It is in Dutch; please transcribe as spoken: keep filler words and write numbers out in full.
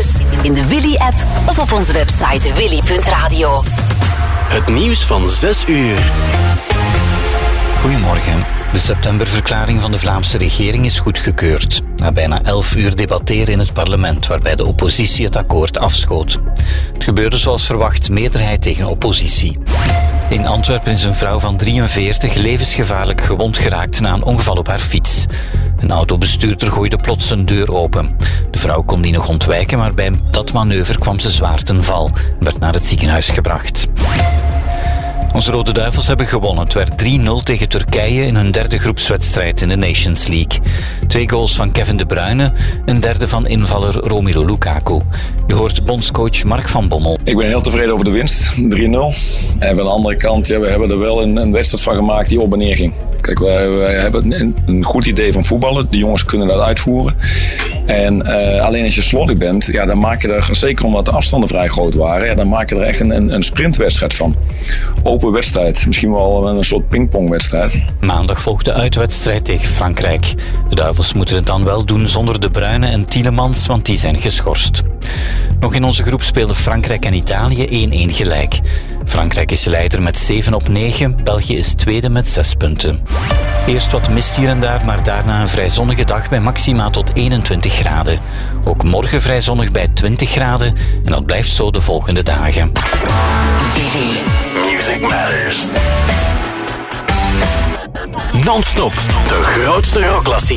Dus in de Willy-app of op onze website willy punt radio. Het nieuws van zes uur. Goedemorgen. De septemberverklaring van de Vlaamse regering is goedgekeurd. Na bijna elf uur debatteren in het parlement, waarbij de oppositie het akkoord afschoot. Het gebeurde zoals verwacht, meerderheid tegen oppositie. In Antwerpen is een vrouw van drieënveertig levensgevaarlijk gewond geraakt na een ongeval op haar fiets. Een autobestuurder gooide plots een deur open. De vrouw kon die nog ontwijken, maar bij dat manoeuvre kwam ze zwaar ten val en werd naar het ziekenhuis gebracht. Onze Rode Duivels hebben gewonnen. Het werd drie nul tegen Turkije in hun derde groepswedstrijd in de Nations League. Twee goals van Kevin De Bruyne, een derde van invaller Romelu Lukaku. Je hoort bondscoach Mark van Bommel. Ik ben heel tevreden over de winst, drie nul. En van de andere kant, ja, we hebben er wel een, een wedstrijd van gemaakt die op en neer ging. Kijk, wij, wij hebben een, een goed idee van voetballen. De jongens kunnen dat uitvoeren. En uh, alleen als je slordig bent, ja, dan maak je er, zeker omdat de afstanden vrij groot waren, ja, dan maak je er echt een, een, een sprintwedstrijd van. Open wedstrijd, misschien wel een soort pingpongwedstrijd. Maandag volgt de uitwedstrijd tegen Frankrijk. De Duivels moeten het dan wel doen zonder De Bruyne en Tielemans, want die zijn geschorst. Nog in onze groep speelden Frankrijk en Italië één-één gelijk. Frankrijk is leider met zeven op negen, België is tweede met zes punten. Eerst wat mist hier en daar, maar daarna een vrij zonnige dag bij maxima tot eenentwintig graden. Ook morgen vrij zonnig bij twintig graden en dat blijft zo de volgende dagen. Willy. Music Matters. Non-stop, de grootste rockklassiekers.